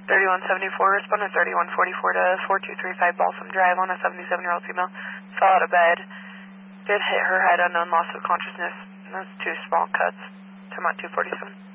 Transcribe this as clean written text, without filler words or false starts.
3174, responder 3144 to 4235 Balsam Drive on a 77-year-old female. Fell out of bed. Did hit her head, unknown, loss of consciousness. And those 2 small cuts. Time out 247.